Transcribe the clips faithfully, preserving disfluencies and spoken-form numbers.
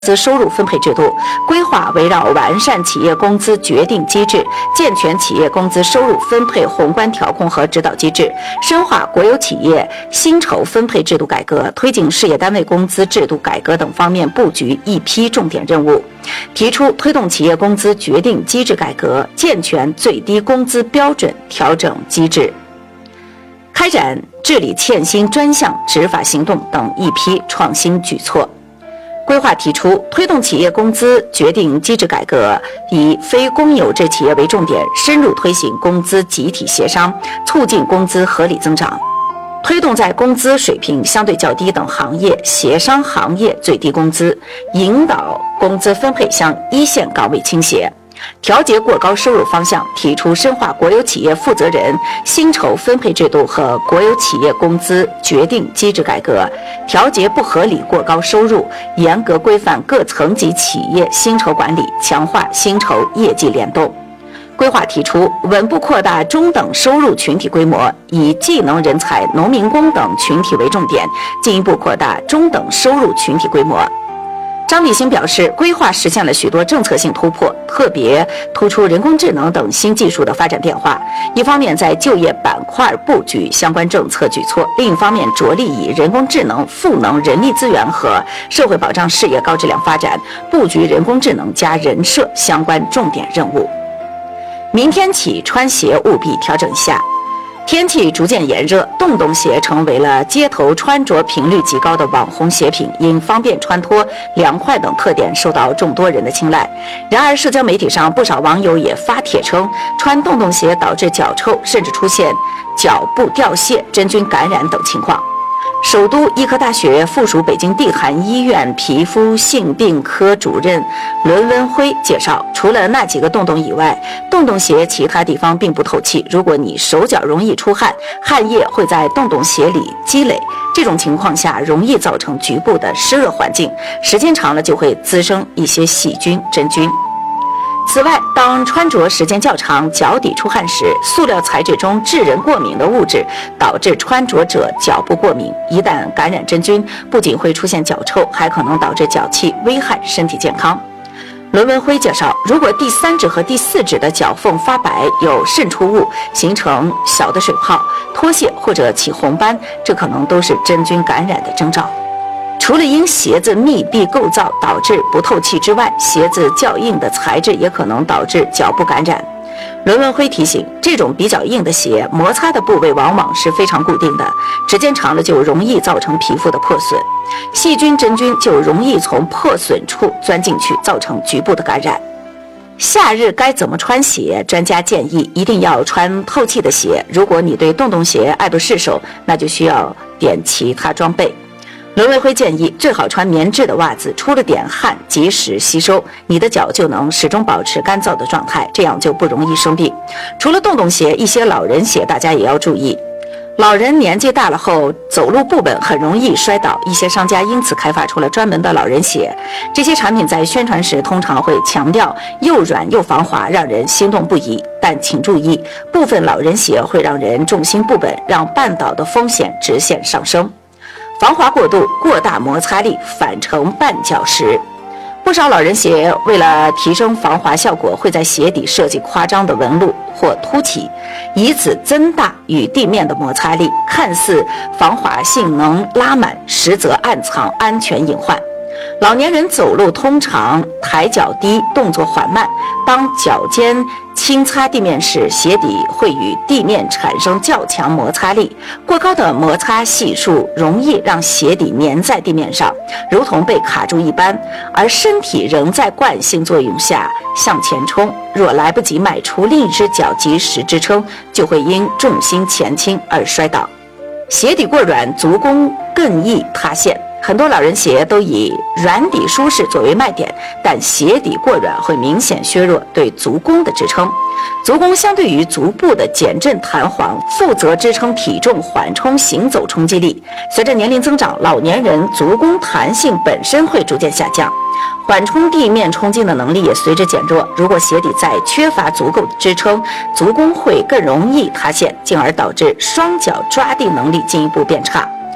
资收入分配制度规划围绕完善企业工资决定机制，健全企业工资收入分配宏观调控和指导机制，深化国有企业薪酬分配制度改革，推进事业单位工资制度改革等方面布局一批重点任务。提出推动企业工资决定机制改革，健全最低工资标准调整机制，开展治理欠薪专项执法行动等一批创新举措。规划提出推动企业工资决定机制改革，以非公有制企业为重点，深入推行工资集体协商，促进工资合理增长，推动在工资水平相对较低等行业协商行业最低工资，引导工资分配向一线岗位倾斜。调节过高收入方向，提出深化国有企业负责人薪酬分配制度和国有企业工资决定机制改革，调节不合理过高收入，严格规范各层级企业薪酬管理，强化薪酬业绩联动。规划提出稳步扩大中等收入群体规模，以技能人才、农民工等群体为重点，进一步扩大中等收入群体规模。张立新表示，规划实现了许多政策性突破，特别突出人工智能等新技术的发展变化。一方面在就业板块布局相关政策举措，另一方面着力以人工智能赋能人力资源和社会保障事业高质量发展，布局人工智能加人社相关重点任务。明天起穿鞋务必调整一下。天气逐渐炎热，洞洞鞋成为了街头穿着频率极高的网红鞋品，因方便穿脱、凉快等特点受到众多人的青睐。然而，社交媒体上不少网友也发帖称，穿洞洞鞋导致脚臭，甚至出现脚部掉屑、真菌感染等情况。首都医科大学附属北京地涵医院皮肤性病科主任伦文辉介绍，除了那几个洞洞以外，洞洞鞋其他地方并不透气。如果你手脚容易出汗，汗液会在洞洞鞋里积累，这种情况下容易造成局部的湿热环境，时间长了就会滋生一些细菌、真菌。此外，当穿着时间较长、脚底出汗时，塑料材质中致人过敏的物质导致穿着者脚部过敏，一旦感染真菌，不仅会出现脚臭，还可能导致脚气，危害身体健康。伦文辉介绍，如果第三指和第四指的脚缝发白，有渗出物，形成小的水泡、脱屑或者起红斑，这可能都是真菌感染的征兆。除了因鞋子密闭构造导致不透气之外，鞋子较硬的材质也可能导致脚部感染。伦文辉提醒，这种比较硬的鞋，摩擦的部位往往是非常固定的，时间长了就容易造成皮肤的破损，细菌真菌就容易从破损处钻进去，造成局部的感染。夏日该怎么穿鞋？专家建议一定要穿透气的鞋，如果你对洞洞鞋爱不释手，那就需要点其他装备。伦文辉建议最好穿棉质的袜子，出了点汗及时吸收，你的脚就能始终保持干燥的状态，这样就不容易生病。除了洞洞鞋，一些老人鞋大家也要注意。老人年纪大了后走路不稳，很容易摔倒，一些商家因此开发出了专门的老人鞋。这些产品在宣传时通常会强调又软又防滑，让人心动不已。但请注意，部分老人鞋会让人重心不稳，让绊倒的风险直线上升。防滑过度、过大摩擦力反成绊脚石。不少老人鞋为了提升防滑效果，会在鞋底设计夸张的纹路或凸起，以此增大与地面的摩擦力，看似防滑性能拉满，实则暗藏安全隐患。老年人走路通常抬脚低，动作缓慢，当脚尖轻擦地面时，鞋底会与地面产生较强摩擦力，过高的摩擦系数容易让鞋底粘在地面上，如同被卡住一般，而身体仍在惯性作用下向前冲，若来不及迈出另一只脚及时支撑，就会因重心前倾而摔倒。鞋底过软，足弓更易塌陷。很多老人鞋都以软底舒适作为卖点，但鞋底过软会明显削弱对足弓的支撑。足弓相对于足部的减震弹簧，负责支撑体重缓冲行走冲击力。随着年龄增长，老年人足弓弹性本身会逐渐下降，缓冲地面冲击的能力也随之减弱。如果鞋底再缺乏足够支撑，足弓会更容易塌陷，进而导致双脚抓地能力进一步变差。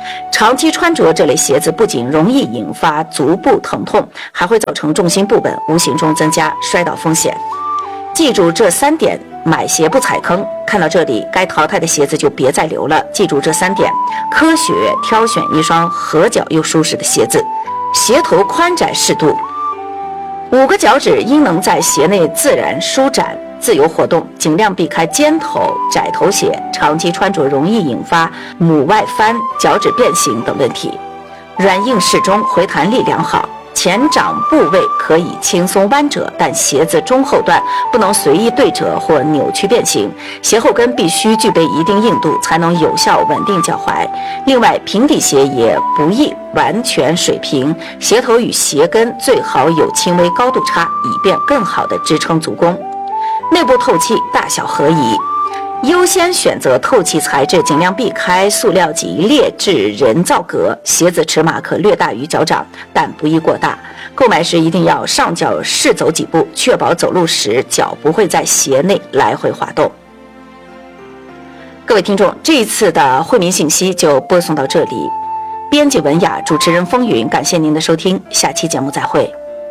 长期穿着这类鞋子不仅容易引发足部疼痛，还会造成重心不稳，无形中增加摔倒风险。记住这三点，买鞋不踩坑。看到这里，该淘汰的鞋子就别再留了。记住这三点，科学挑选一双合脚又舒适的鞋子。鞋头宽窄适度，五个脚趾应能在鞋内自然舒展自由活动，尽量避开尖头窄头鞋，长期穿着容易引发母外翻、脚趾变形等问题。软硬适中，回弹力良好，前掌部位可以轻松弯折，但鞋子中后段不能随意对折或扭曲变形，鞋后跟必须具备一定硬度，才能有效稳定脚踝。另外，平底鞋也不宜完全水平，鞋头与鞋跟最好有轻微高度差，以便更好地支撑足弓。内部透气大小合宜，优先选择透气材质，尽量避开塑料及劣质人造革。鞋子尺码可略大于脚掌，但不宜过大。购买时一定要上脚试走几步，确保走路时脚不会在鞋内来回滑动。各位听众，这一次的惠民信息就播送到这里。编辑文雅，主持人风云，感谢您的收听，下期节目再会。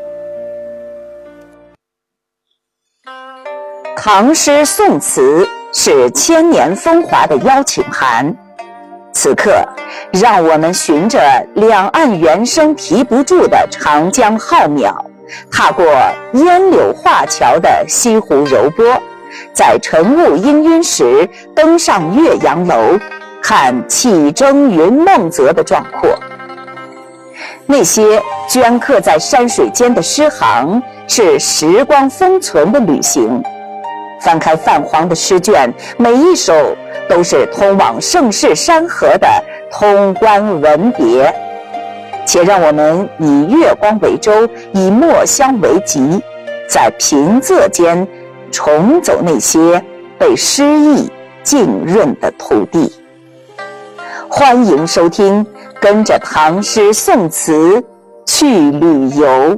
唐诗宋词是千年风华的邀请函，此刻让我们循着两岸猿声啼不住的长江浩渺，踏过烟柳画桥的西湖柔波，在晨雾氤氲时登上岳阳楼，看气蒸云梦泽的壮阔。那些镌刻在山水间的诗行，是时光封存的旅行。翻开泛黄的诗卷，每一首都是通往盛世山河的通关文牒。且让我们以月光为舟，以墨香为笈，在平仄间重走那些被诗意浸润的土地。欢迎收听，跟着唐诗宋词去旅游。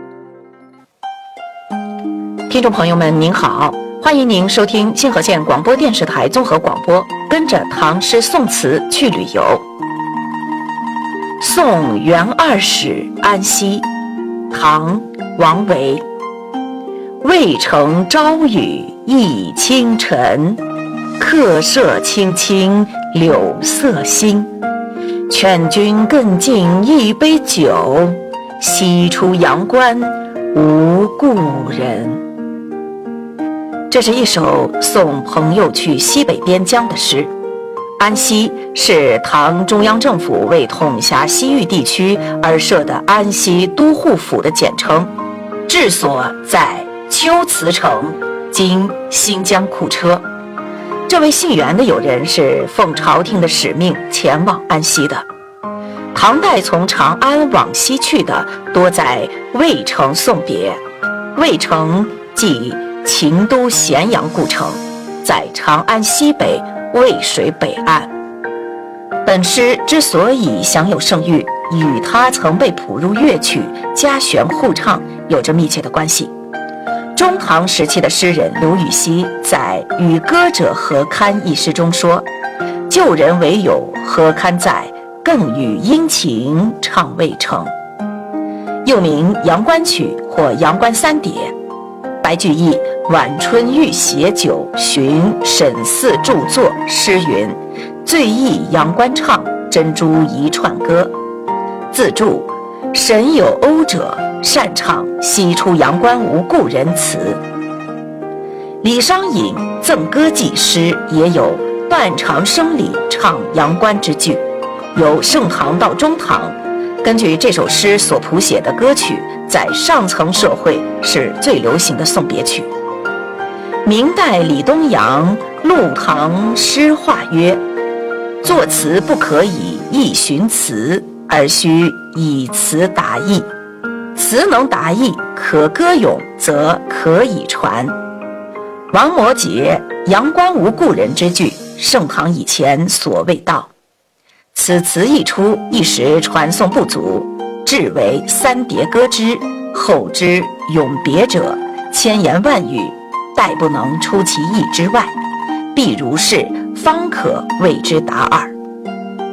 听众朋友们您好，欢迎您收听星河县广播电视台综合广播，跟着唐诗宋词去旅游。送元二使安西，唐·王维。渭城朝雨浥轻尘，客舍青青柳色新。劝君更尽一杯酒，西出阳关无故人。这是一首送朋友去西北边疆的诗。安西是唐中央政府为统辖西域地区而设的安西都护府的简称，治所在龟兹城，今新疆库车。这位姓袁的友人是奉朝廷的使命前往安西的。唐代从长安往西去的多在渭城送别，渭城即秦都咸阳故城，在长安西北渭水北岸。本诗之所以享有盛誉，与它曾被谱入乐曲、家弦互唱有着密切的关系。中唐时期的诗人刘禹锡在《与歌者何堪》一诗中说：“旧人唯有何堪在，更与殷勤唱渭城。”又名《阳关曲》或《阳关三叠》。白居易《晚春遇携酒寻沈四著作》诗云：“醉忆阳关唱，珍珠一串歌。”自注：沈有讴者，擅唱西出阳关无故人词。李商隐《赠歌记》诗也有断肠声里唱阳关之句。由盛唐到中唐，根据这首诗所谱写的歌曲，在上层社会是最流行的送别曲。明代李东阳《陆唐诗话》曰：“作词不可以意寻词，而须以词达意。词能达意，可歌咏，则可以传。”王摩诘《阳关无故人》之句，盛唐以前所未到。此词一出，一时传颂不足，至为三叠歌之，后之咏别者，千言万语，殆不能出其意之外，必如是，方可谓之达耳。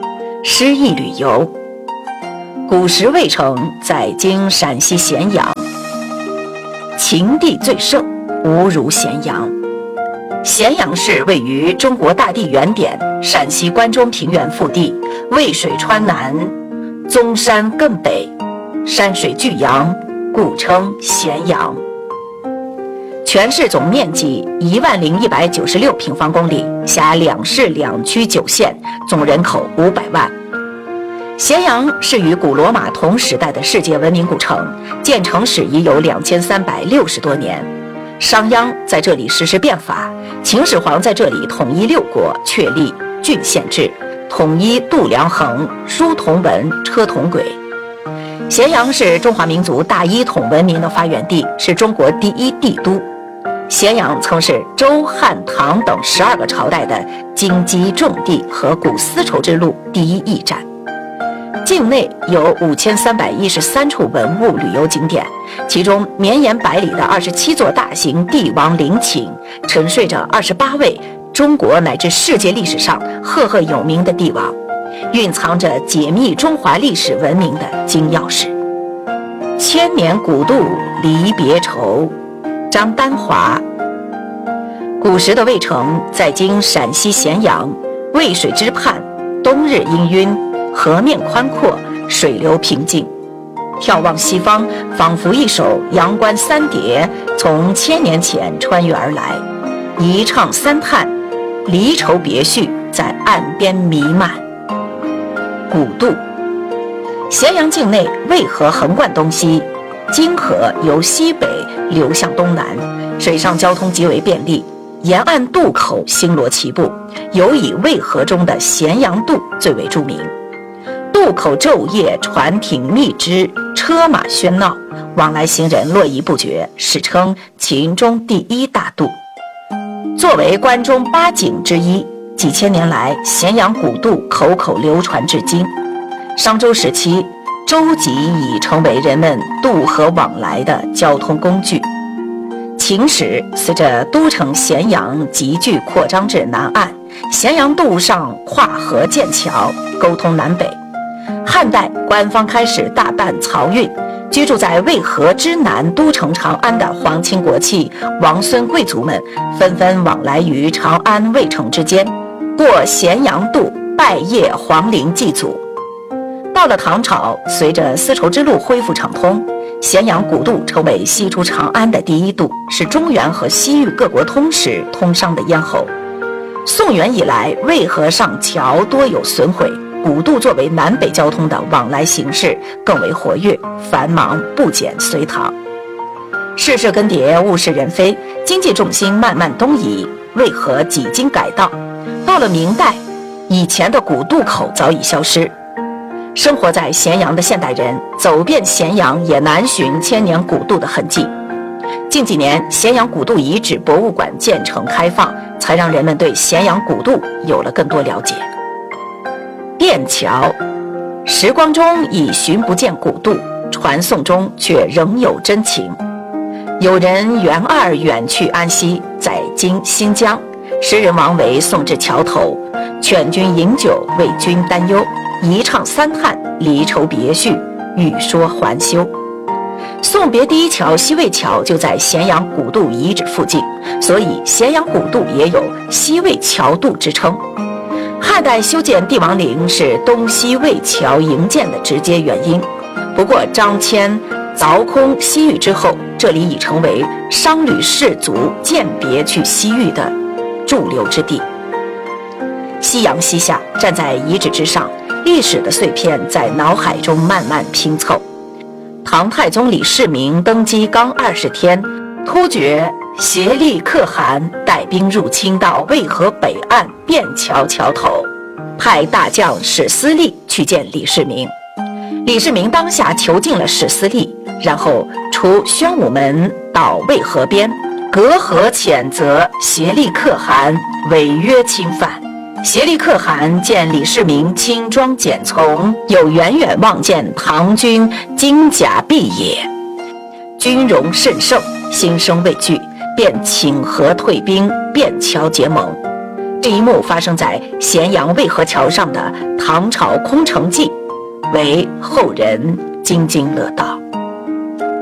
诗意旅游。古时渭城在今陕西咸阳，秦地最盛，无如咸阳。咸阳市位于中国大地原点陕西关中平原腹地，渭水川南，宗山艮北，山水俱扬，故称咸阳。全市总面积一万零一百九十六平方公里，辖两市两区九县，总人口五百万。咸阳是与古罗马同时代的世界文明古城，建成史已有两千三百六十多年。商鞅在这里实施变法，秦始皇在这里统一六国，确立郡县制，统一度量衡，书同文，车同轨。咸阳是中华民族大一统文明的发源地，是中国第一帝都。咸阳曾是周、汉、唐等十二个朝代的京畿重地和古丝绸之路第一驿站。境内有五千三百一十三处文物旅游景点，其中绵延百里的二十七座大型帝王陵寝，沉睡着二十八位中国乃至世界历史上赫赫有名的帝王，蕴藏着解密中华历史文明的金钥匙。千年古渡离别愁，张丹华。古时的渭城在今陕西咸阳，渭水之畔，冬日氤氲，河面宽阔，水流平静。眺望西方，仿佛一首阳关三叠从千年前穿越而来，一唱三叹，离愁别绪在岸边弥漫。古渡，咸阳境内渭河横贯东西，泾河由西北流向东南，水上交通极为便利，沿岸渡口星罗棋布，尤以渭河中的咸阳渡最为著名。渡口昼夜船艇密支，车马喧闹，往来行人络绎不绝，史称秦中第一大渡。作为关中八景之一，几千年来咸阳古渡口口流传至今。商周时期，舟楫已成为人们渡河往来的交通工具。秦时，随着都城咸阳急剧扩张至南岸，咸阳渡上跨河建桥，沟通南北。汉代，官方开始大办漕运，居住在渭河之南都城长安的皇亲国戚、王孙贵族们纷纷往来于长安、渭城之间，过咸阳渡拜谒皇陵祭祖。到了唐朝，随着丝绸之路恢复畅通，咸阳古渡成为西出长安的第一渡，是中原和西域各国通使通商的咽喉。宋元以来，渭河上桥多有损毁，古渡作为南北交通的往来形式更为活跃，繁忙不减隋唐。世事更迭，物是人非，经济重心慢慢东移，渭河几经改道。到了明代，以前的古渡口早已消失。生活在咸阳的现代人走遍咸阳也难寻千年古渡的痕迹。近几年，咸阳古渡遗址博物馆建成开放，才让人们对咸阳古渡有了更多了解。便桥，时光中已寻不见古渡，传颂中却仍有真情。有人元二远去安西，在今新疆，诗人王维送至桥头，劝君饮酒，为君担忧，一唱三叹，离愁别绪，欲说还休。送别第一桥西渭桥就在咸阳古渡遗址附近，所以咸阳古渡也有西渭桥渡之称。汉代修建帝王陵是东西渭桥营建的直接原因，不过张骞凿空西域之后，这里已成为商旅士族饯别去西域的驻留之地。夕阳西下，站在遗址之上，历史的碎片在脑海中慢慢拼凑。唐太宗李世民登基刚二十天，突厥协力可汗带兵入侵到渭河北岸便桥桥头，派大将史思利去见李世民。李世民当下囚禁了史思利，然后出宣武门到渭河边，隔河谴责协力可汗违约侵犯。协力可汗见李世民轻装简从，又远远望见唐军金甲毕野，军容甚盛，心生畏惧，便请和退兵，便桥结盟。 这一幕发生在咸阳渭河桥上的唐朝空城计，为后人津津乐道。